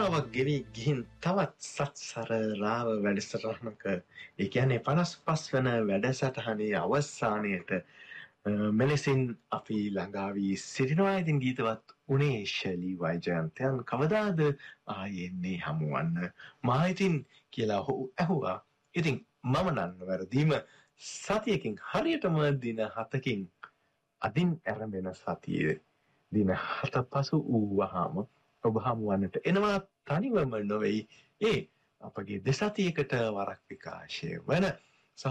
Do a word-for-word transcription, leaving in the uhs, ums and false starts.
ගණනාවක් ගෙවි ගිහින් තවත් සත්සරලාව වැඩසටහනක ඒ කියන්නේ පනස් පස් වන වැඩසටහනේ අවසානයට මෙලෙසින් අපි ළඟා වී සිටිනවා. ඉතින් ගීතවත් උනේ ශෛලී වෛජයන්තයන් කවදාද ආයෙන්නේ හමුවන්න මා ඉතින් කියලා ඔහු ඇහුවා. ඉතින් මම නම් වැරදීම සතියකින් හරියටම දින හතකින් අදින් ඇරඹෙන සතියේ දින හත පසු වූවහම ඔබ හමුවන්නට එනවා තනිවම නොවෙයි ඒ අපගේ දෙසතියකට වරක් විකාශය වන